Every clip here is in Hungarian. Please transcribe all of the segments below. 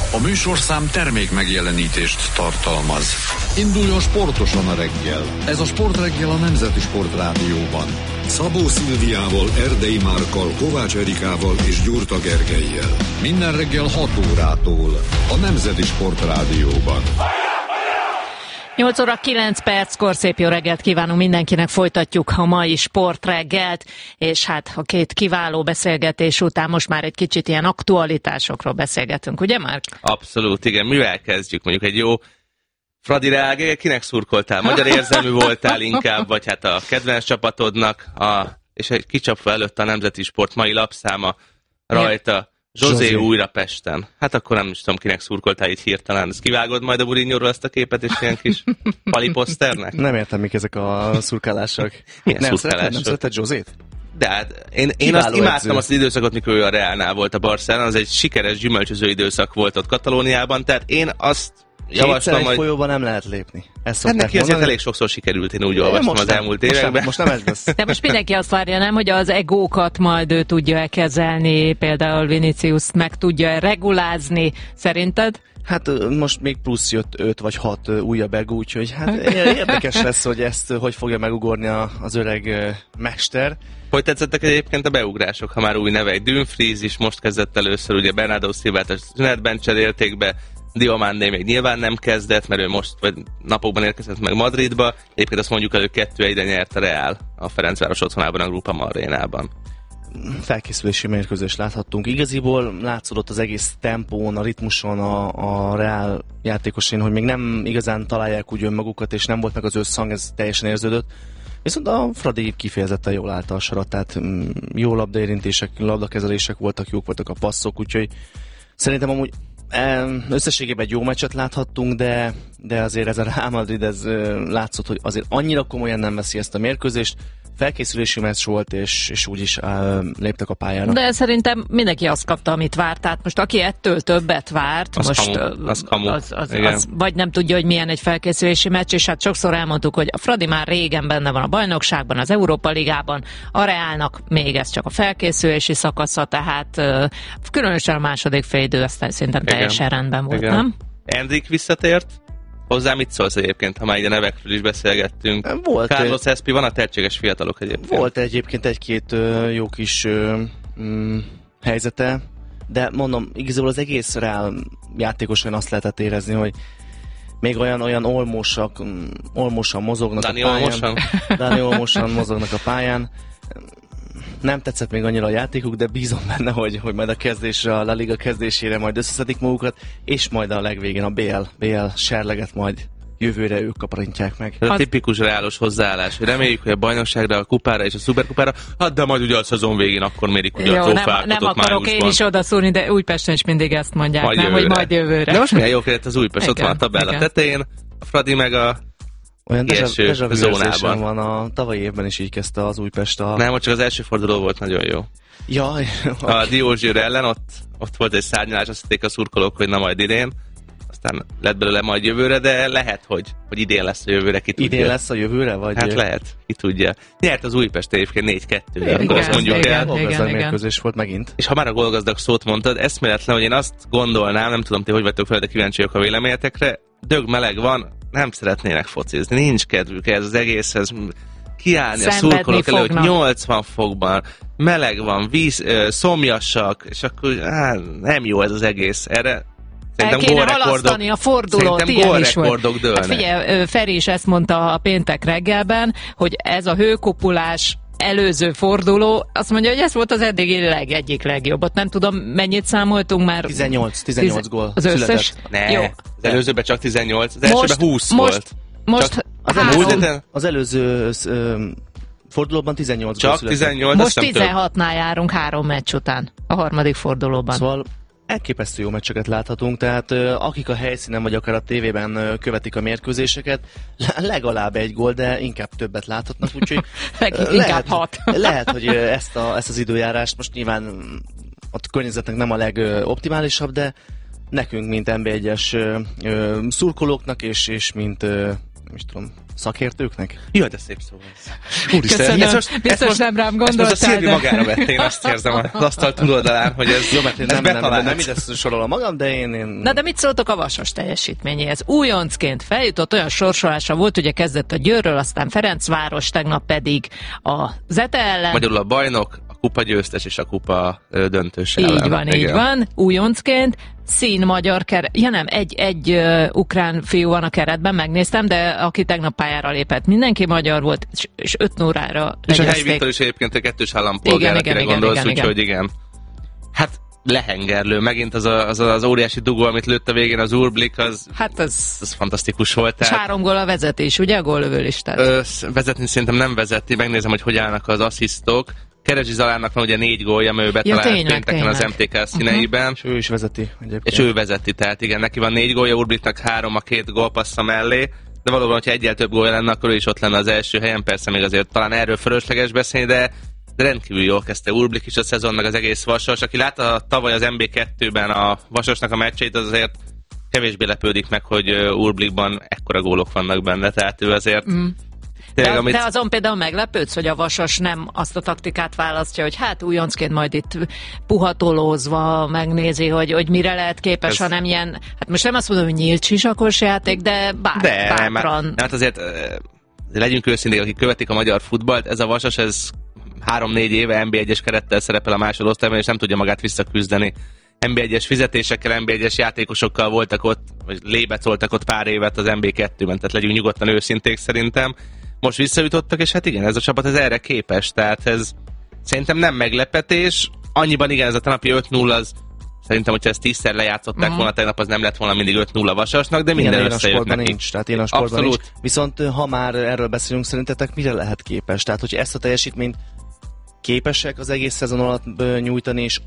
A műsorszám termék megjelenítést tartalmaz. Induljon sportosan a reggel. Ez a Sportreggel a Nemzeti Sport Rádióban. Szabó Szilviával, Erdei Márkkal, Kovács Erikával és Gyurta Gergellyel. Minden reggel 6 órától a Nemzeti Sport Rádióban. 8 óra 9 perckor szép jó reggelt kívánunk mindenkinek, folytatjuk a mai sportreggelt, és hát a két kiváló beszélgetés után most már egy kicsit ilyen aktualitásokról beszélgetünk, ugye Márk? Abszolút, igen. Mivel kezdjük? Mondjuk egy jó Fradi Reál, kinek szurkoltál? Magyar érzelmű voltál inkább, vagy hát a kedvenc csapatodnak, és egy kicsapva előtt a Nemzeti Sport mai lapszáma rajta. José újra Pesten. Hát akkor nem is tudom, kinek szurkoltál így hirtelen. Ezt kivágod majd a Mourinhoról ezt a képet, és ilyen kis paliposzternek? Nem értem, mik ezek a szurkálások. Nem szereted Josét? De hát én azt imádtam azt az időszakot, mikor ő a Reálnál volt a Barcelona, az egy sikeres, gyümölcsöző időszak volt ott Katalóniában, tehát én azt javaslom, hogy folyóban nem lehet lépni. Hát neki azért elég sokszor sikerült, én úgy olvastam az elmúlt években. Most nem ez lesz. De most mindenki azt várja, nem, hogy az egókat majd ő tudja kezelni, például Vinicius meg tudja regulázni, szerinted? Hát most még plusz jött 5 vagy 6 újabb egó, úgyhogy hát érdekes lesz, hogy ezt hogy fogja megugorni az öreg mester. Hogy tetszettek egyébként a beugrások, ha már új neve? Dumfries is most kezdett először, ugye Bernardo Silvát a szünetben cserélték be, Diomandé még nyilván nem kezdett, mert ő most vagy napokban érkezett meg Madridba. Egyébként azt mondjuk el, hogy 2-1-re nyert a Real a Ferencváros otthonában, a Groupama arénában. Felkészülési mérkőzést láthattunk. Igaziból látszódott az egész tempón, a ritmuson a Real játékosén, hogy még nem igazán találják úgy önmagukat, és nem volt meg az összhang, ez teljesen érződött. Viszont a Fradi kifejezetten jól állta a sarat, tehát jó labdaérintések, labdakezelések voltak, jók voltak a passzok, úgyhogy szerintem amúgy összességében egy jó meccset láthattunk, de azért ez a Real Madrid, ez látszott, hogy azért annyira komolyan nem veszi ezt a mérkőzést. Felkészülési meccs volt, és úgy is léptek a pályára. De szerintem mindenki azt kapta, amit várt. Tehát most aki ettől többet várt, az kamu. Az vagy nem tudja, hogy milyen egy felkészülési meccs, és hát sokszor elmondtuk, hogy a Fradi már régen benne van a bajnokságban, az Európa Ligában, a Reálnak még ez csak a felkészülési szakasza, tehát különösen a második félidő aztán szerintem teljesen rendben volt, nem? Endrick visszatért. Hozzá mit szólsz egyébként, ha már így a nevekről is beszélgettünk? Carlos Espi, van a tehetséges fiatalok egyébként? Volt egyébként egy-két jó kis helyzete, de mondom, igazából az egész Real játékosan azt lehetett érezni, hogy még olyan olmosan mozognak Dani a pályán. Dani olmosan mozognak a pályán. Nem tetszett még annyira a játékuk, de bízom benne, hogy majd a kezdésre, a La Liga kezdésére majd összeszedik magukat, és majd a legvégén a BL serleget majd jövőre ők kaparintják meg. Ez a tipikus reálos hozzáállás. Reméljük, hogy a bajnokságra, a kupára és a szuperkupára, de majd ugye a szezon végén akkor mérik ugye a trófákat. Nem akarok májusban. Én is odaszúrni, de Újpesten is mindig ezt mondják, majd nem, hogy majd jövőre. De most milyen jó kellett az Újpest, ott van a tabella tetején, a Fradi meg a olyan zónában van, a tavalyi évben is így kezdte az Újpest Nem, csak az első forduló volt nagyon jó. Jaj, a Diózsőr ellen ott volt egy szárnyalás, azt hitték a szurkolók, hogy na majd idén. Aztán lett belőle majd jövőre, de lehet, hogy idén lesz a jövőre, ki tudja. Idén lesz a jövőre? Vagy hát lehet, ki tudja. Nyert az Újpest egyébként 4-2-re, akkor azt mondjuk el. Gólgazdag mérkőzés volt megint. És ha már a gólgazdag szót mondtad, eszméletlen, hogy én azt gondolnám, nem tudom ti, hogy vagytok fel, de kíváncsi vagyok a véleményetekre, dög meleg van, nem szeretnének focizni, nincs kedvük ez az egészhez, kiállni a szurkolók elő, hogy 80 fokban, meleg van, szomjasak, és akkor nem jó ez az egész. Erre el kéne halasztani a fordulót, ilyen is volt. Hát figyelj, Feri is ezt mondta a péntek reggelben, hogy ez a hőkupulás előző forduló, azt mondja, hogy ez volt az eddigi egyik legjobb. Nem tudom, mennyit számoltunk már. 18 gól. Az összes? Jó. Az előzőben csak 18, az elsőben 20 volt. Most az előző fordulóban 18 gól született. 18, most 16-nál járunk 3 meccs után a harmadik fordulóban. Szóval elképesztő jó meccseket láthatunk, tehát akik a helyszínen vagy akár a tévében követik a mérkőzéseket, legalább egy gól, de inkább többet láthatnak, úgyhogy inkább 6. Lehet, hogy ezt az időjárást most nyilván a környezetnek nem a legoptimálisabb, de nekünk, mint NB1-es szurkolóknak és mint nem is tudom, szakértőknek? Jaj, de szép szó ez. Úristen, biztos nem rám gondoltál. Ezt most a Szilvi magára vett, én azt érzem az asztal túloldalán, hogy ez jó, mert nem ide sorolom magam, de én... Na de mit szóltok a Vasas teljesítményéhez? Újoncként feljutott, olyan sorsolása volt, ugye kezdett a Győrről, aztán Ferencváros, tegnap pedig a Zete ellen. Magyarul a bajnok, a kupa győztes és a kupa döntős ellen. Így van, újoncként. Szín magyar keret, egy ukrán fiú van a keretben, megnéztem, de aki tegnap pályára lépett, mindenki magyar volt, és 5 órára és a helyi Viktor is egyébként a 2-s állampolgár, akire gondolsz, úgyhogy igen. Hát lehengerlő, megint az óriási dugó, amit lőtt a végén az Urblik, az fantasztikus volt. És 3 gól a vezetés, ugye a góllövő listát? Vezetni szerintem nem vezeti, megnézem, hogy állnak az asszisztok. Kerezsi Zalánnak van ugye 4 gólja, mert ő betalált pénteken az MTK színeiben. És ő is vezeti egyébként. És ő vezeti, tehát igen, neki van 4 gólja, Urbliknak 3, a 2 gólpassza mellé, de valóban, hogyha egyel több gólja lenne, akkor ő is ott lenne az első helyen, persze még azért talán erről fölösleges beszélni, de rendkívül jól kezdte Urblik is a szezon, meg az egész Vasas. Aki látta tavaly az MB2-ben a Vasasnak a meccseit, az azért kevésbé lepődik meg, hogy Urblikban ekkora gólok vannak benne, tehát ő azért... De azon például meglepődsz, hogy a Vasas nem azt a taktikát választja, hogy hát újoncként majd itt puhatolózva megnézi, hogy mire lehet képes, hanem ilyen, hát most nem azt mondom, hogy nyílt sisakos játék, de bátran. Hát azért legyünk őszinték, akik követik a magyar futballt, ez a Vasas, ez 3-4 éve NB1-es kerettel szerepel a másodosztályban, és nem tudja magát visszaküzdeni. NB1-es fizetésekkel, NB1-es játékosokkal voltak ott, vagy lébecoltak ott pár évet az NB2-ben, tehát legyünk nyugodtan őszinték szerintem. Most visszajutottak, és hát igen, ez a csapat ez erre képes, tehát ez szerintem nem meglepetés. Annyiban igen, ez a tenapi 5-0 az szerintem, hogyha ezt 10-szer lejátszották volna tegnap, az nem lett volna mindig 5-0 Vasasnak, de minden összejött neki. Nincs, tehát én a sportban nincs. Viszont ha már erről beszélünk, szerintetek mire lehet képes? Tehát, hogy ezt a teljesítményt képesek az egész szezon alatt nyújtani, és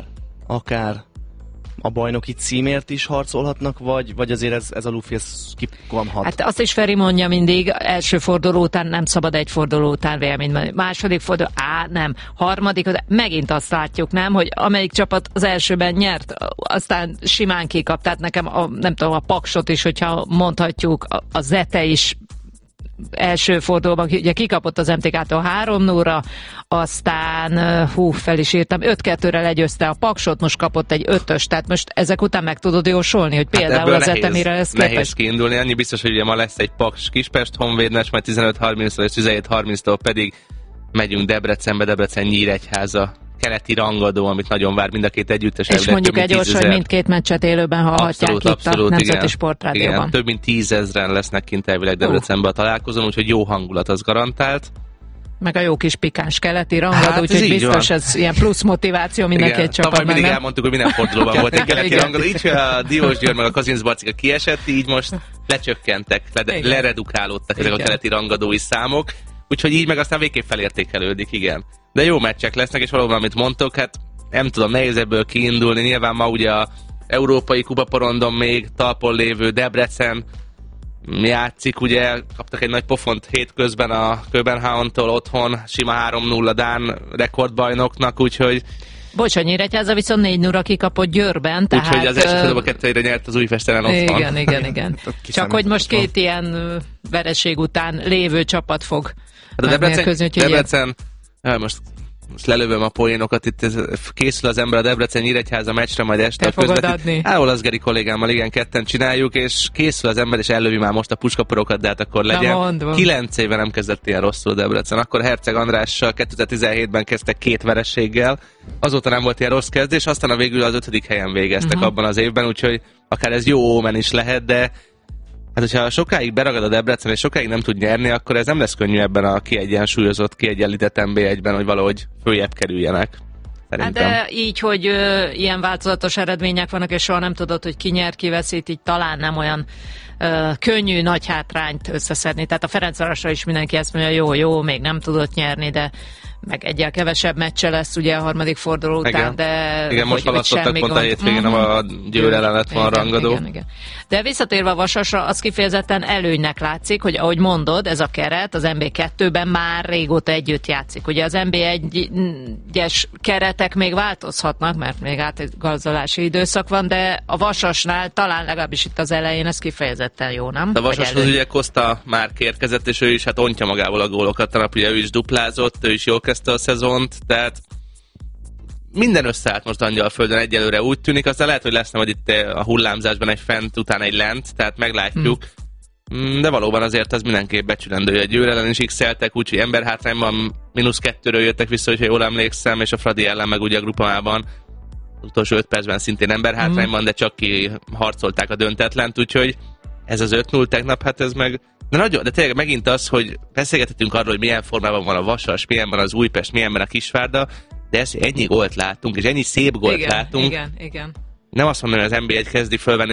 akár a bajnoki címért is harcolhatnak, vagy azért ez a lufi kikomhat? Hát azt is Feri mondja mindig, első forduló után nem szabad egy forduló után vélemény. Második forduló, nem. Harmadik, megint azt látjuk, nem, hogy amelyik csapat az elsőben nyert, aztán simán kikap. Tehát nekem nem tudom, a Paksot is, hogyha mondhatjuk, a Zete is első fordulóban ugye kikapott az MTK-tól 3-0-ra, aztán fel is írtam, 5-2-re legyőzte a Paksot, most kapott egy 5-ös, tehát most ezek után meg tudod jósolni, hogy például az Etemire lesz képes. Nehéz kiindulni, annyi biztos, hogy ugye ma lesz egy Paks Kispest Honvédnes, majd 15:30-tól és 17:30-tól pedig megyünk Debrecenbe, Debrecen Nyíregyháza, keleti rangadó, amit nagyon vár mind a két együttes. És mondjuk egy gyors, hogy mindkét meccset élőben hallhatják itt a Nemzeti Sportrádióban. Igen, több mint 10 000-en lesznek kint elvileg Debrecenben a találkozón, úgyhogy jó hangulat az garantált. Meg a jó kis pikáns keleti rangadó, úgyhogy biztos van. Ez ilyen plusz motiváció mind a két csapatban. Tavaly mindig elmondtuk, hogy minden fordulóban volt egy keleti rangadó. Így, hogy a Diósgyőr meg a Kazincbarcika kiesett, így most lecsökkentek, leredukálódtak ezek a keleti rangadói számok. Úgyhogy így meg aztán végképp felértékelődik, igen. De jó meccsek lesznek, és valóban, amit mondtok, hát nem tudom, nehéz ebből kiindulni. Nyilván ma ugye a európai kupaporondon még talpon lévő Debrecen játszik, ugye kaptak egy nagy pofont hétközben a Köbenhavntól otthon, sima 3-0 dán rekordbajnoknak, úgyhogy... Bocs, Nyíregyháza viszont 4-0-ra kikapott Győrben, tehát... Úgyhogy az első fordulóban 2-1-re nyert az Újfesten otthon. Igen. Csak hogy most két ilyen vereség után lévő csapat fog Debrecen, most lelövöm a poénokat, itt készül az ember a Debrecen Nyíregyháza meccsre, majd este a közvetít. Az Geri kollégámmal igen, ketten csináljuk, és készül az ember, és ellövi már most a puskaporokat, de hát akkor legyen. 9 éve nem kezdett ilyen rosszul Debrecen. Akkor Herceg Andrással 2017-ben kezdtek 2 vereséggel, azóta nem volt ilyen rossz kezdés, aztán a végül az 5. helyen végeztek abban az évben, úgyhogy akár ez jó ómen is lehet, de hát, hogyha sokáig beragad a Debrecen, és sokáig nem tud nyerni, akkor ez nem lesz könnyű ebben a kiegyensúlyozott, kiegyenlített NB1-ben, hogy valahogy följebb kerüljenek. Szerintem. Hát de így, hogy ilyen változatos eredmények vannak, és soha nem tudod, hogy ki nyer, ki veszít, így talán nem olyan könnyű nagy hátrányt összeszedni. Tehát a Ferencvárosra is mindenki ezt mondja, jó, még nem tudott nyerni, de meg egyel kevesebb meccse lesz ugye a harmadik forduló után, de... Igen, most halasztottak pont a hétvégén, a Győr ellen lett van rangadó. Igen. De visszatérve a Vasasra, az kifejezetten előnynek látszik, hogy ahogy mondod, ez a keret az NB2-ben már régóta együtt játszik. Ugye az NB1-es keretek még változhatnak, mert még átigazolási időszak van, de a Vasasnál talán legalábbis itt az elején ez kifejezetten kifejezetten jó, nem? A Vasashoz ugye Costa már érkezett, és ő is hát ontja magából a gólokat, tanap ugye ő is duplázott, ő is jól kezdte a szezont, tehát minden összeállt most Angyalföldön egyelőre úgy tűnik, aztán lehet, hogy lesz majd itt a hullámzásban egy fent, utána egy lent, tehát meglátjuk. De valóban azért az mindenképp becsülendő, hogy a Győr ellen is x-eltek, úgyhogy emberhátrányban -2-ről jöttek vissza, hogyha jól emlékszem, és a Fradi ellen meg ugye a grupamában az utolsó 5 percben szintén emberhátrányban, de csak ki harcolták a döntetlent, úgyhogy ez az 5-0 tegnap, hát ez meg... De tényleg megint az, hogy beszélgethetünk arról, hogy milyen formában van a Vasas, milyen van az Újpest, milyen van a Kisvárda, de ez, hogy ennyi gólt látunk, és ennyi szép gólt látunk. Igen. Nem azt mondom, hogy az NBA-t kezdi fölvenni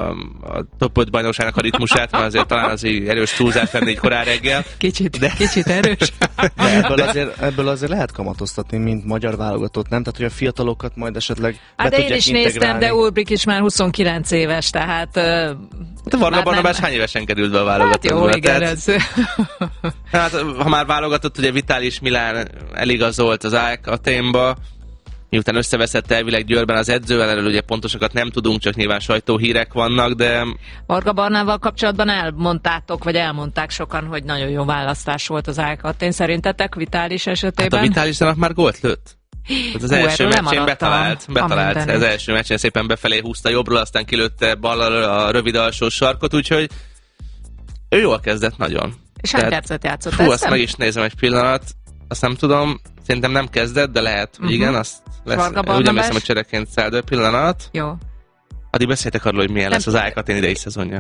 a top 5 bajnokságnak a ritmusát, mert azért talán az erős túlzás lenne így korán reggel. Kicsit erős. De ebből azért lehet kamatoztatni, mint magyar válogatott, nem? Tehát, hogy a fiatalokat majd esetleg hát de én is néztem, de Ulbrich is már 29 éves, tehát... De Varga Barnabás hány évesen került be a válogatottba? Hát jó, igen, ez... Hát, ha már válogatott, ugye Vitális Milán eligazolt az AEK Athénba, miután összeveszett elvileg Győrben az edzővel, erről ugye pontosakat nem tudunk, csak nyilván sajtóhírek vannak, de... Varga Barnával kapcsolatban elmondták sokan, hogy nagyon jó választás volt az AEK Athén. Szerintetek Vitális esetében? Hát a Vitálisnak már gólt lőtt. Az első meccsén betalált. Az első meccsén szépen befelé húzta jobbról, aztán kilőtte ballal a rövid alsó sarkot, úgyhogy ő jól kezdett nagyon. És hány percet játszott? Fú, azt meg is nézem egy pillanat, azt nem tudom, szerintem nem kezdett, de lehet, hogy igen, azt lesz. Úgy emlékszem, hogy csereként száll, de pillanat. Jó. Addig beszéltek arról, hogy milyen lesz az AEK Athén idei szezonja.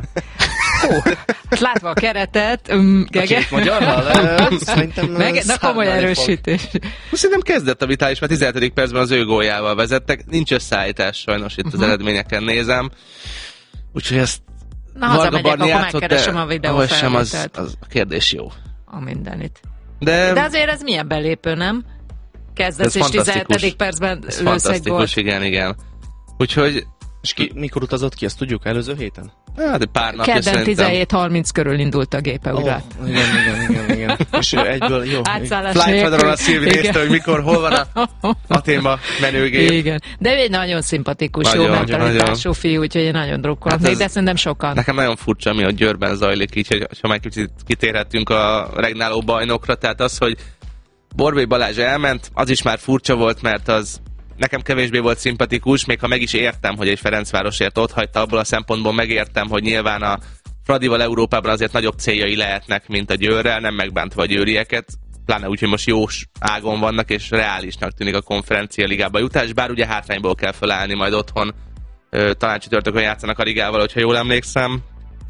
Látva a keretet, Gege. Magyarral, szerintem... Na komoly erősítés. Szerintem kezdett a Vitális, mert 17. percben az ő góljával vezettek. Nincs összeállítás sajnos, itt az eredményeken nézem. Úgyhogy ezt Varga Barni játszott, de ahol sem az a kérdés jó. A mindenit. De azért ez milyen belépő, nem? Kezdesz és 17. percben lősz egy gólt. Igen. Úgyhogy... És mikor utazott ki, ezt tudjuk? Előző héten? Hát egy pár napja kedden 17:30 körül indult a gépe, ugye? Igen. És egyből jó. Átszállás nélkül. A Szilvi nézte, hogy mikor, hol van a Athénba menőgép. Igen. De ő egy nagyon szimpatikus, jó mentalitású fiú, úgyhogy én nagyon drukkolok. Hát de szerintem sokan. Nekem nagyon furcsa, ami a Győrben zajlik, így, hogy ha már kicsit kitérhetünk a regnáló bajnokra, tehát az, hogy Borbély Balázs elment, az is már furcsa volt, mert az nekem kevésbé volt szimpatikus, még ha meg is értem, hogy egy Ferencvárosért otthagyta, abból a szempontból megértem, hogy nyilván a Fradival Európában azért nagyobb céljai lehetnek, mint a Győrrel, nem megbántva a győrieket, pláne úgy, hogy most jó ágon vannak, és reálisnak tűnik a Konferencia Ligába jutás, bár ugye hátrányból kell felállni majd otthon, talán csütörtökön játszanak a Ligával, hogyha jól emlékszem.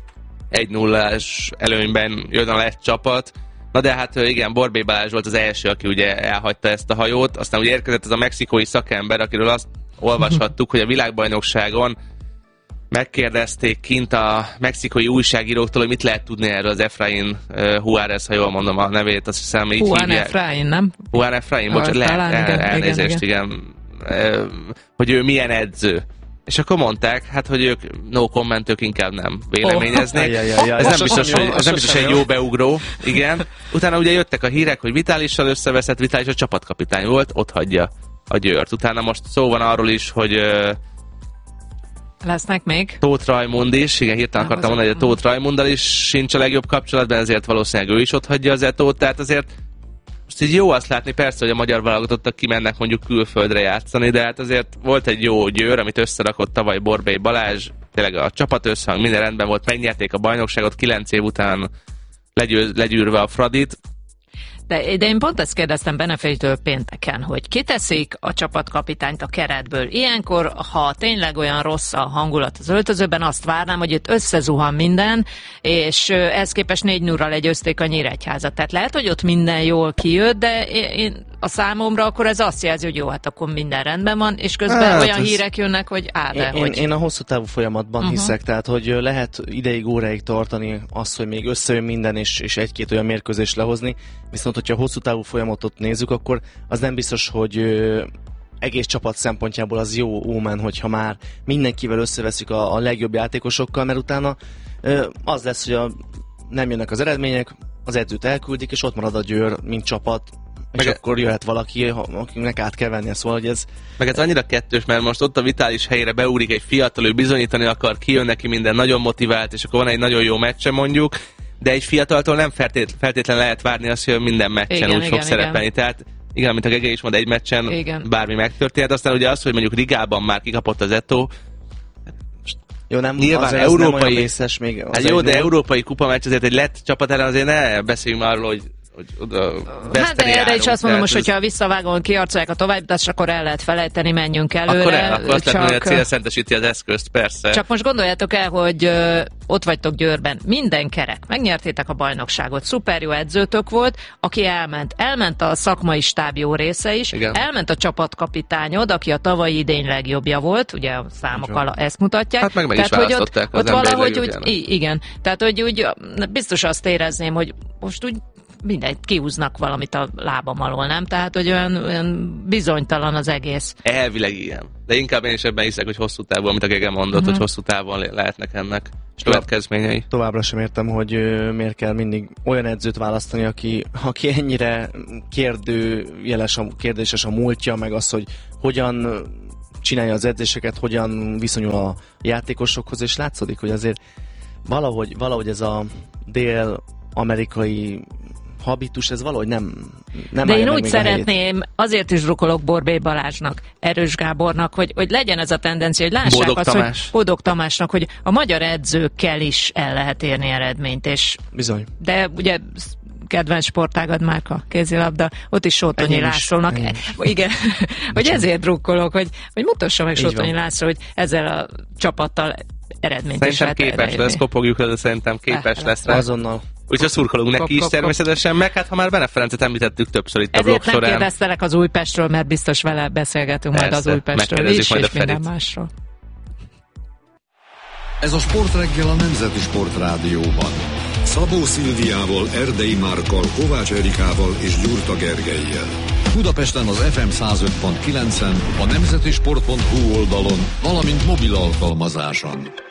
1-0-ás előnyben jön a lett csapat. Na de hát igen, Borbély Balázs volt az első, aki ugye elhagyta ezt a hajót, aztán ugye érkezett ez a mexikói szakember, akiről azt olvashattuk, hogy a világbajnokságon megkérdezték kint a mexikói újságíróktól, hogy mit lehet tudni erről az Efraín Juárez, ha jól mondom a nevét, azt hiszem így hívják. Juan Efraín, nem? Juan Efraín, bocsánat, lehet elnézést, igen. Hogy ő milyen edző. És akkor mondták, hát, hogy ők no comment, ők inkább nem véleményeznék. Ez nem biztos egy jó beugró, igen. Utána ugye jöttek a hírek, hogy Vitálissal összeveszett, Vitális a csapatkapitány volt, ott hagyja a Győrt. Utána most szó van arról is, hogy lesznek még? Tóth Rajmund is, igen, hirtelen akartam mondani, hogy a Tóth Rajmunddal is sincs a legjobb kapcsolatban, ezért valószínűleg ő is ott hagyja az Etót, tehát azért most így jó azt látni, persze, hogy a magyar válogatottak kimennek mondjuk külföldre játszani, de hát azért volt egy jó Győr, amit összerakott tavaly Borbély Balázs, tényleg a csapat összhang, minden rendben volt, megnyerték a bajnokságot, 9 év után legyűrve a Fradit. De én pont ezt kérdeztem Benefejtől pénteken, hogy kiteszik a csapatkapitányt a keretből. Ilyenkor, ha tényleg olyan rossz a hangulat az öltözőben, azt várnám, hogy itt összezuhan minden, és ehhez képest 4-0-ral legyőzték a Nyíregyházat. Tehát lehet, hogy ott minden jól kijött, de én a számomra akkor ez azt jelzi, hogy jó, hát akkor minden rendben van, és közben olyan hírek jönnek, hogy Én a hosszú távú folyamatban hiszek, tehát hogy lehet ideig, óráig tartani azt, hogy még összejön minden, és egy-két olyan mérkőzést lehozni, viszont hogyha hosszú távú folyamatot nézzük, akkor az nem biztos, hogy egész csapat szempontjából az jó ómen, hogyha már mindenkivel összeveszik a legjobb játékosokkal, mert utána az lesz, hogy nem jönnek az eredmények, az edzőt elküldik, és ott marad a Győr, mint csapat, és akkor jöhet valaki, akinek át kell vennie, szóval, hogy ez... Meg ez annyira kettős, mert most ott a vitális helyére beúrik egy fiatal, ő bizonyítani akar, kijön neki minden, nagyon motivált, és akkor van egy nagyon jó meccse mondjuk, de egy fiataltól nem feltétlenül lehet várni azt, hogy minden meccsen úgy fog szerepelni. Tehát igen, mint a Gege is mond, egy meccsen bármi megtörténhet. Aztán ugye az, hogy mondjuk Rigában már kikapott az Eto'o, jó, nem, nyilván európai, vészes még jó, de európai kupameccs azért egy lett csapat ellen azért ne beszéljünk arról, hogy hát de erre is azt mondom most, hogyha a visszavágón kiarcolják a továbbjutást, akkor el lehet felejteni, menjünk előre. Akkor azt lehet, hogy a cél szentesíti az eszközt, persze. Csak most gondoljátok el, hogy ott vagytok Győrben, minden kerek, megnyertétek a bajnokságot, szuper jó edzőtök volt, aki elment a szakmai stáb jó része is, igen. Elment a csapatkapitányod, aki a tavalyi idény legjobbja volt, ugye a számok ezt mutatják. Hát meg is választották az valahogy úgy, igen, tehát hogy úgy biztos azt érezném, hogy most úgy mindegy, kihúznak valamit a lábam alól, nem? Tehát, hogy olyan bizonytalan az egész. Elvileg igen. De inkább én is ebben hiszek, hogy hosszú távon, amit a Gege mondott, hogy hosszú távon lehetnek ennek következményei. Továbbra sem értem, hogy miért kell mindig olyan edzőt választani, aki ennyire kérdéses a múltja, meg az, hogy hogyan csinálja az edzéseket, hogyan viszonyul a játékosokhoz, és látszódik, hogy azért valahogy ez a dél-amerikai habitus, ez valahogy nem de én úgy szeretném, azért is drukkolok Borbély Balázsnak, Erős Gábornak, hogy legyen ez a tendencia, hogy lássák hogy Bodog Tamásnak, hogy a magyar edzőkkel is el lehet érni eredményt. És bizony. De ugye kedvenc sportágad márka, kézilabda, ott is Sótonyi Lászlónak. Igen, hogy ezért drukkolok, hogy mutassa meg Sótonyi László, hogy ezzel a csapattal eredményt is lehet képes elérni. Lesz, kopogjuk le, de szerintem képes lesz rá. Azonnal. Úgyhogy szurkolunk neki is természetesen, meg hát ha már Bene Ferencet említettük többször itt a blog során. Ezért nem kérdeztelek az Újpestről, mert biztos vele beszélgetünk majd az Újpestről is, és minden másról. Ez a Sportreggel a Nemzeti Sportrádióban. Szabó Szilviával, Erdei Márkkal, Kovács Erikával és Gyurta Gergellyel. Budapesten az FM 105.9-en, a nemzetisport.hu oldalon, valamint mobil alkalmazáson.